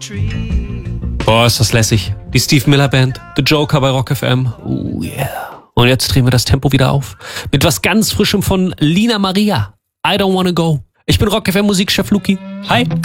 Boah, ist das lässig. Die Steve Miller Band, The Joker bei Rock FM. Oh yeah. Und jetzt drehen wir das Tempo wieder auf. Mit was ganz Frischem von Lina Maria. I Don't Wanna Go. Ich bin Rock FM Musikchef Luki. Hi.